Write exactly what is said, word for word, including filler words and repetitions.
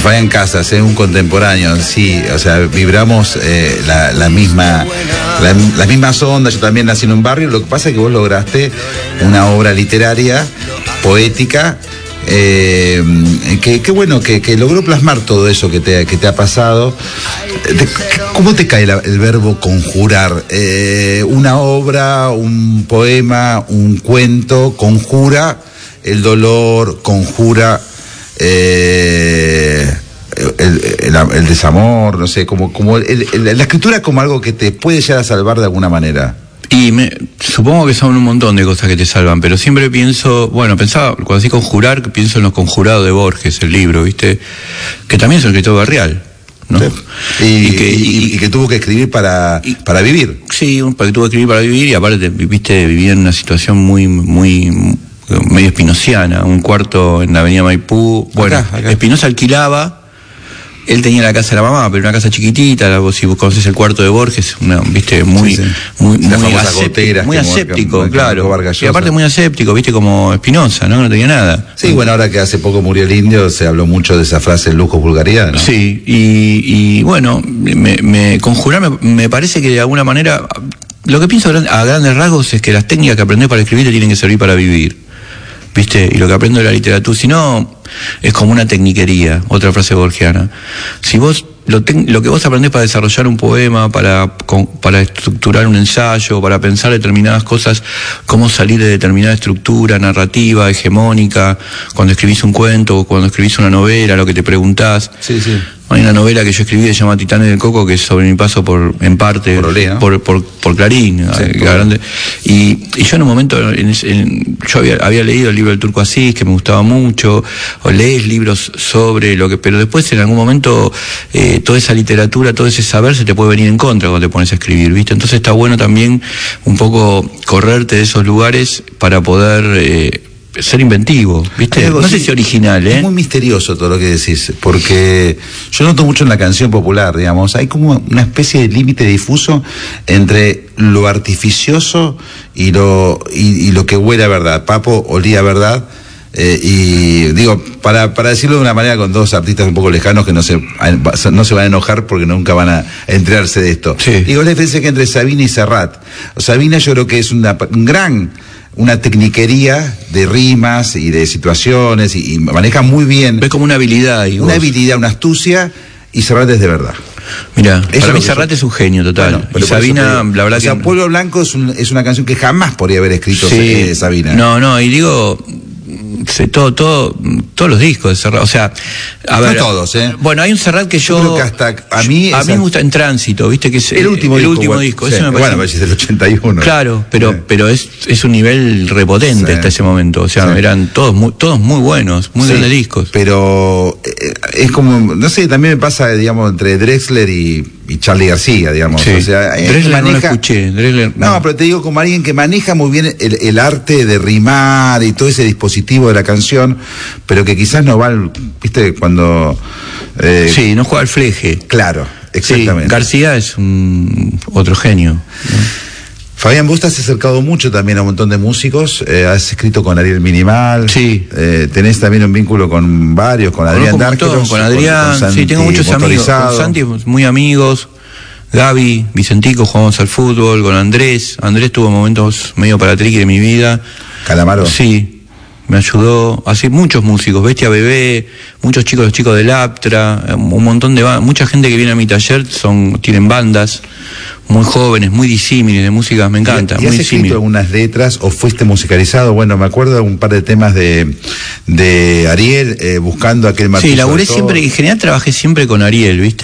Fabián Casas, es un contemporáneo, sí, o sea, vibramos eh, la, la misma, la, las mismas ondas. Yo también nací en un barrio, lo que pasa es que vos lograste una obra literaria, poética, eh, que, que bueno, que, que logró plasmar todo eso que te, que te ha pasado. ¿Cómo te cae la, el verbo conjurar? Eh, una obra, un poema, un cuento, conjura el dolor, conjura eh, el, el, el desamor, no sé, como, como el, el, la escritura como algo que te puede llegar a salvar de alguna manera. Y me, supongo que son un montón de cosas que te salvan, pero siempre pienso, bueno, pensaba, cuando así conjurar, que pienso en Los Conjurados de Borges, el libro, ¿viste? Que también es un escritor barrial, ¿no? Sí. Y, y, que, y, y, y que tuvo que escribir para, y, para vivir. Sí, que tuvo que escribir para vivir, y aparte, viste, vivía en una situación muy, muy, medio espinociana, un cuarto en la avenida Maipú. Bueno, acá, acá. Espinosa alquilaba. Él tenía la casa de la mamá, pero una casa chiquitita, si vos conoces el cuarto de Borges, una, viste, muy, sí, sí. muy, muy, muy aséptico, muy aséptico, marca, claro. Marca y aparte muy aséptico, viste, como Espinosa, ¿no? No tenía nada. Sí, bueno, ahora que hace poco murió el indio, se habló mucho de esa frase, lujo, vulgaridad, ¿no? Sí, y, y bueno, me, me conjurar, me, me parece que de alguna manera, lo que pienso a grandes rasgos es que las técnicas que aprendés para escribir te tienen que servir para vivir. ¿Viste? Y lo que aprendo de la literatura, si no, es como una tecniquería, otra frase borgiana. Si vos, lo, te, lo que vos aprendés para desarrollar un poema, para, con, para estructurar un ensayo, para pensar determinadas cosas, cómo salir de determinada estructura narrativa, hegemónica, cuando escribís un cuento, cuando escribís una novela, lo que te preguntás. Sí, sí. Hay una novela que yo escribí que se llama Titanes del Coco, que es sobre mi paso por, en parte, por, Olé, ¿no? por, por, por Clarín. Sí, por... Grande, y, y yo en un momento, en, en, yo había, había leído el libro del Turco Asís, que me gustaba mucho, o lees libros sobre lo que, pero después en algún momento, eh, toda esa literatura, todo ese saber se te puede venir en contra cuando te pones a escribir, ¿viste? Entonces está bueno también un poco correrte de esos lugares para poder, eh, ser inventivo, ¿viste? Algo, no sí, sé si original, ¿eh? Es muy misterioso todo lo que decís, porque yo noto mucho en la canción popular, digamos, hay como una especie de límite difuso entre lo artificioso y lo, y, y lo que huele a verdad. Papo olía a verdad, eh, y digo, para, para decirlo de una manera con dos artistas un poco lejanos que no se, no se van a enojar porque nunca van a enterarse de esto. Sí. Digo, la diferencia que entre Sabina y Serrat. Sabina yo creo que es una, un gran... una tecniquería de rimas y de situaciones y, y maneja muy bien. Ves como una habilidad. Y una vos. habilidad, una astucia, y Serrat es de verdad. Mira, para mí Serrat es un genio total. Bueno, y Sabina, la verdad o sea, que... Pueblo Blanco es, un, es una canción que jamás podría haber escrito sí. eh, Sabina. No, no, y digo... todo, todo, todos los discos de Serrat, o sea, a ver, no todos, ¿eh? Bueno, hay un Serrat que yo, yo creo que hasta a mí, a esa... mí me gusta En Tránsito, viste que es el último el disco, último bueno, disco, sí, eso me bueno, parece, es del ochenta y uno. Claro, pero, sí. pero es, es un nivel repotente sí. hasta ese momento, o sea, sí. eran todos muy, todos muy buenos, muy sí. grandes discos. Pero eh, es como, no sé, también me pasa, digamos, entre Drexler y, y Charly García, digamos. Sí. O sea, Drexler maneja... no lo escuché. Drexler, no. no, pero te digo como alguien que maneja muy bien el, el arte de rimar y todo ese dispositivo de la canción, pero que quizás no va al, viste, cuando... Eh, sí, no juega al fleje. Claro, exactamente. Sí, García es un otro genio, ¿no? Fabián, vos te has acercado mucho también a un montón de músicos, eh, has escrito con Ariel Minimal, sí. eh, tenés también un vínculo con varios, con Adrián Dárquelos, con Adrián, con, con sí, tengo muchos amigos, con Santi muy amigos, Gaby, Vicentico, jugamos al fútbol, con Andrés, Andrés tuvo momentos medio para triqui de mi vida. Calamaro. Sí. Me ayudó, así muchos músicos, Bestia Bebé, muchos chicos, los chicos del Aptra, un montón de bandas, mucha gente que viene a mi taller son, tienen bandas muy jóvenes, muy disímiles de música, me encanta. ¿Y, y muy has escrito algunas letras o fuiste musicalizado? Bueno, me acuerdo de un par de temas de, de Ariel, eh, buscando aquel martillo. Sí, laburé siempre, en general trabajé siempre con Ariel, ¿viste?